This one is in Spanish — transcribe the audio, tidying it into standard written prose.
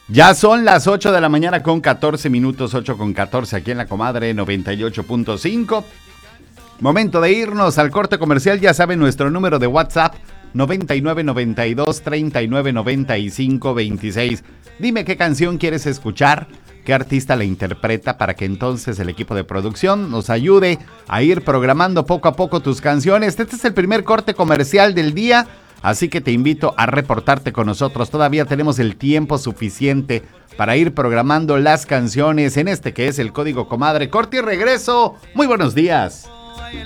Ya son las 8 de la mañana con 14 minutos, 8 con 14 aquí en La Comadre 98.5. Momento de irnos al corte comercial. Ya saben, nuestro número de WhatsApp 99 92 39 95 26. Dime qué canción quieres escuchar, qué artista la interpreta, para que entonces el equipo de producción nos ayude a ir programando poco a poco tus canciones. Este es el primer corte comercial del día, así que te invito a reportarte con nosotros. Todavía tenemos el tiempo suficiente para ir programando las canciones en este que es el Código Comadre. Corte y regreso. Muy buenos días.